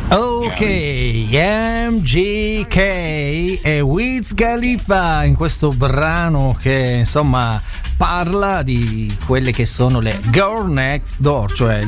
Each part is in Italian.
Ok, MGK e Wiz Khalifa in questo brano che insomma parla di quelle che sono le girl next door, cioè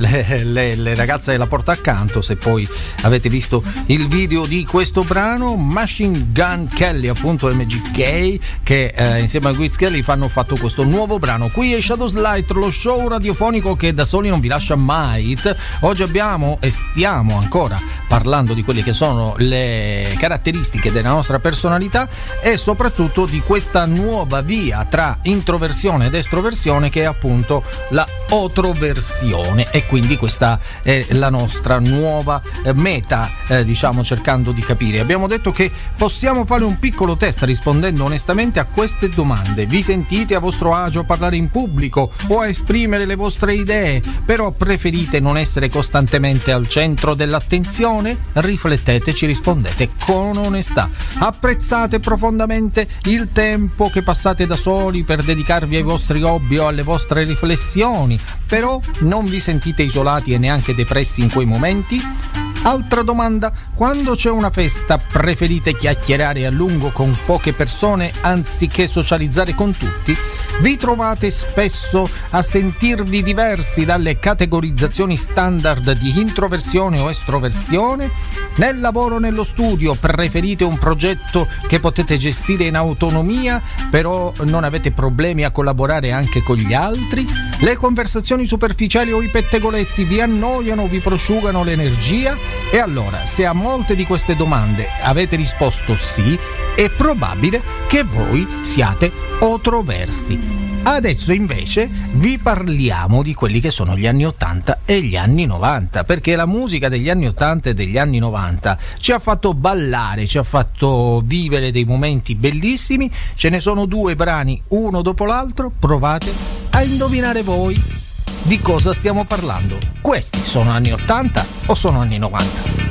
le ragazze della porta accanto. Se poi avete visto il video di questo brano, Machine Gun Kelly, appunto MGK, che insieme a Wiz Khalifa hanno fatto questo nuovo brano. Qui è Shadows Light, lo show radiofonico che da soli non vi lascia mai. Oggi abbiamo e stiamo ancora parlando di quelle che sono le caratteristiche della nostra personalità e soprattutto di questa nuova via tra introversione ed estroversione, che è appunto la otroversione, e quindi questa è la nostra nuova meta, diciamo, cercando di capire. Abbiamo detto che possiamo fare un piccolo test rispondendo onestamente a queste domande. Vi sentite a vostro agio a parlare in pubblico o a esprimere le vostre idee, però preferite non essere costantemente al centro dell'attenzione? Rifletteteci, rispondete con onestà. Apprezzate profondamente il tempo che passate da soli per dedicarvi ai vostri hobby o alle vostre riflessioni, però non vi sentite isolati e neanche depressi in quei momenti? Altra domanda: quando c'è una festa preferite chiacchierare a lungo con poche persone anziché socializzare con tutti? Vi trovate spesso a sentirvi diversi dalle categorizzazioni standard di introversione o estroversione? Nel lavoro o nello studio preferite un progetto che potete gestire in autonomia, però non avete problemi a collaborare anche con gli altri? Le conversazioni superficiali o i pettegolezzi vi annoiano o vi prosciugano l'energia? E allora, se a molte di queste domande avete risposto sì, è probabile che voi siate otroversi. Adesso invece vi parliamo di quelli che sono gli anni 80 e gli anni 90, perché la musica degli anni 80 e degli anni 90 ci ha fatto ballare, ci ha fatto vivere dei momenti bellissimi. Ce ne sono due brani uno dopo l'altro, provate a indovinare voi di cosa stiamo parlando. Questi sono anni 80 o sono anni 90?